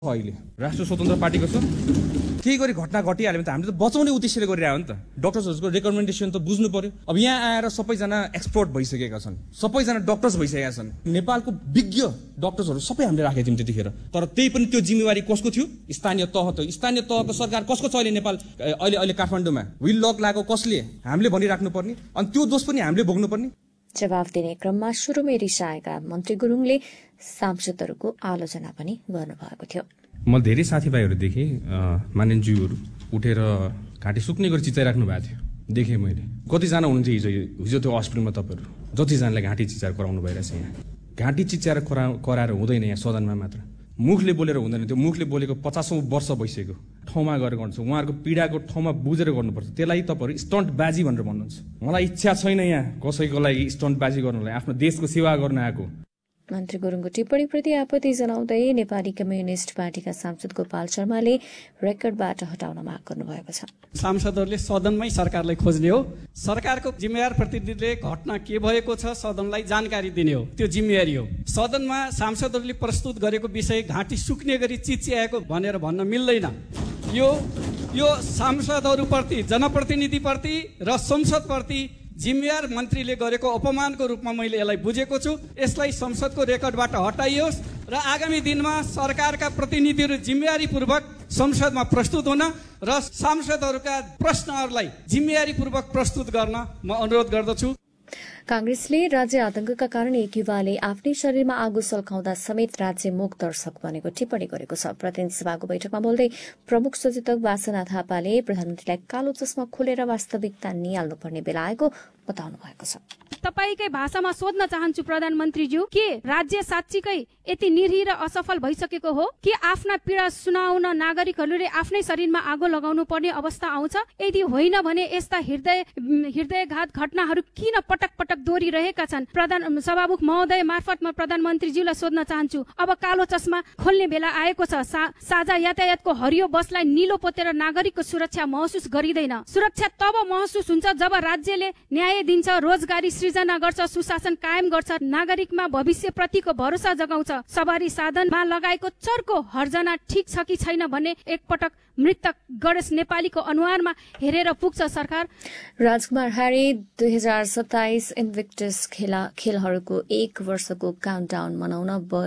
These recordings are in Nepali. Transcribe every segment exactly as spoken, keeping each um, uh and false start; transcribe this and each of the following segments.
अहिले राष्ट्र स्वतन्त्र पार्टीको छ केही गरी घटना घटिहाल्यो भने त हामीले त बचाउने उद्देश्यले गरिरहेको नि त डक्टर्सहरुको रेकमेन्डेसन त बुझ्नु पर्यो। अब यहाँ आएर सबैजना एक्सपर्ट भइसकेका छन्, सबैजना डक्टर्स भइसकेका छन्, नेपालको विज्ञ डक्टर्सहरु सबै हामीले राखेका थियौं त्यतिखेर। तर त्यही पनि त्यो जिम्मेवारी कसको थियो? स्थानीय तह त स्थानीय तहको सरकार कसको छ अहिले नेपाल अहिले अहिले काठमाडौँमा विल लक लागो कसले? हामीले भनिराख्नु पर्ने अनि त्यो दोष पनि हामीले भोग्नु पर्ने। जवाफ दिने क्रममा सुरुमै रिसाएका मन्त्री गुरुङले सांसदहरूको आलोचना पनि गर्नुभएको थियो। म धेरै साथीभाइहरू देखेँ मानिन्ज्यूहरू उठेर घाँटी सुक्ने गरी चिचाइराख्नु भएको थियो, देखेँ मैले। कतिजना हुनुहुन्थ्यो हिजो हिजो त्यो हस्पिटलमा तपाईँहरू जतिजनाले घाँटी चिचाएर कराउनु भइरहेछ। यहाँ घाँटी चिचाएर करा कराएर हुँदैन, यहाँ सदनमा मात्र मुखले बोलेर हुँदैन। त्यो मुखले बोलेको पचासौँ वर्ष भइसक्यो ठाउँमा गएर गर्नुहुन्छ, उहाँहरूको पीडाको ठाउँमा बुझेर गर्नुपर्छ। त्यसलाई तपाईँहरू स्टन्ट बाजी भनेर भन्नुहुन्छ। मलाई इच्छा छैन यहाँ कसैको लागि स्टन्ट बाजी गर्नलाई, आफ्नो देशको सेवा गर्न आएको। मन्त्री गुरुङको टिप्पणीप्रति आपत्ति जनाउँदै नेपाली कम्युनिस्ट पार्टीका सांसद गोपाल शर्माले रेकर्डबाट हटाउन माग गर्नुभएको छ। सांसदहरूले सदनमै सरकारलाई खोज्ने हो, सरकारको जिम्मेवार प्रतिनिधिले घटना के भएको छ सदनलाई जानकारी दिने हो, त्यो जिम्मेवारी हो। सदनमा सांसदहरूले प्रस्तुत गरेको विषय घाँटी सुक्ने गरी चिच्याएको भनेर भन्न मिल्दैन। यो यो सांसदहरूप्रति, जनप्रतिनिधिप्रति र संसदप्रति जिम्मेवार मन्त्रीले गरेको अपमानको रूपमा मैले यसलाई बुझेको छु। यसलाई संसदको रेकर्डबाट हटाइयोस् र आगामी दिनमा सरकारका प्रतिनिधिहरू जिम्मेवारीपूर्वक संसदमा प्रस्तुत हुन र सांसदहरूका प्रश्नहरूलाई जिम्मेवारीपूर्वक प्रस्तुत गर्न म अनुरोध गर्दछु। कांग्रेसले राज्य आतंकका कारण एक युवाले आफ्नै शरीरमा आगो सल्काउँदा समेत राज्य मूक दर्शक बनेको टिप्पणी गरेको छ। प्रतिनिधि सभाको बैठकमा बोल्दै प्रमुख सचेतक वासना थापाले प्रधानमन्त्रीलाई कालो चस्मा खोलेर वास्तविकता निहाल्नुपर्ने बेला आएको बताउनु भएको छ। तपाईकै भाषामा सोध्न चाहन्छु प्रधानमन्त्रीज्यू, के राज्य साँच्चीकै यति निर्ही र असफल भइसकेको हो कि आफ्ना पीडा सुनाउन नागरिकहरूले आफ्नै शरीरमा आगो लगाउनु पर्ने अवस्था आउँछ? यदि होइन भने यस्ता हृदय हृदयघात घटनाहरू किन पटक पटक दोहोरिरहेका छन्? प्रधान सभामुख महोदय मार्फत म प्रधानमन्त्रीज्यूलाई सोध्न चाहन्छु, अब कालो चस्मा खोल्ने बेला आएको छ। सा, साझा यातायातको हरियो बसलाई निलो पोतेर नागरिकको सुरक्षा महसुस गरिँदैन। सुरक्षा तब महसुस हुन्छ जब राज्यले न्याय दिन्छ, रोजगारी सृजना गर्छ, सुशासन कायम गर्छ, नागरिकमा भविष्य प्रतिको भरोसा जगाउँछ। सवारी साधनमा लगाएको चर्को हर्जना ठिक छ कि छैन भन्ने एकपटक मृतक गणेश नेपालीको अनुहारमा हेरेर पुग्छ सरकार। राजकुमार हारे दुई हजार सत्ताइस इन्भिक्टस खेला खेलहरूको एक वर्षको काउन्टडाउन मनाउन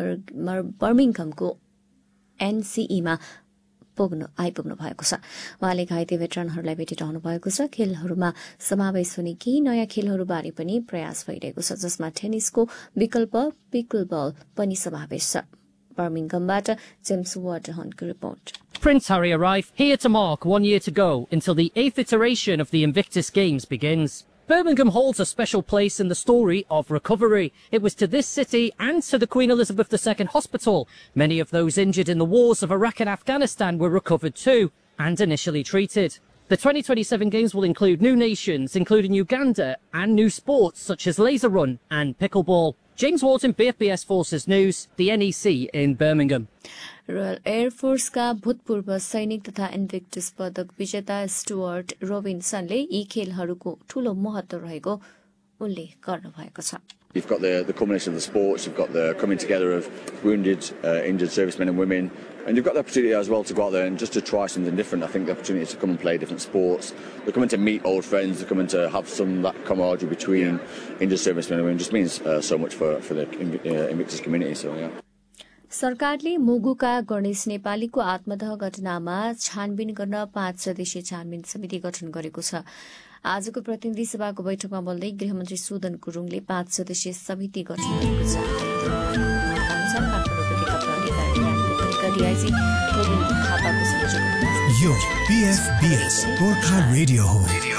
बर्मिङहमको एनसीईमा पुग्नु आइपुग्नु भएको छ। उहाँले घाइते भेटरनहरूलाई भेटिरहनु भएको छ। खेलहरूमा समावेश हुने केही नयाँ खेलहरूबारे पनि प्रयास भइरहेको छ, जसमा टेनिसको विकल्प पिकलबल पनि समावेश छ। बर्मिङहमबाट James वाटरहनको report. Prince Harry arrived here to mark one year to go until the eighth iteration of the Invictus Games begins. Birmingham holds a special place in the story of recovery. It was to this city and to the Queen Elizabeth the Second Hospital many of those injured in the wars of Iraq and Afghanistan were recovered to and initially treated. The twenty twenty-seven Games will include new nations, including Uganda, and new sports such as laser run and pickleball. James Walton, B F B S Forces News, the N E C in Birmingham. Royal air force का भूतपूर्व सैनिक तथा इन्भिक्टस पदक विजेता स्टुअर्ट रोबिन्सनले यी खेलहरूको ठूलो महत्व रहेको उल्लेख गर्नुभएको छ। You've got the, the culmination of the sports, you've got the coming together of wounded, uh, injured servicemen and women, and you've got the opportunity as well to go out there and just to try something different. I think the opportunity to come and play different sports, they're coming to meet old friends, they're coming to have some that camaraderie between injured servicemen and women, just means uh, so much for, for the uh, Invictus community, so yeah. सरकारले मुगुका गणेश नेपालीको आत्मदाह घटनामा छानबिन गर्न पाँच सदस्यीय छानबिन समिति गठन गरेको छ। आजको प्रतिनिधि सभाको बैठकमा बोल्दै गृहमन्त्री सुदन गुरुङले पाँच सदस्यीय समिति गठन गरेको छ। यो पीएफबीएस गोर्खा रेडियो हो।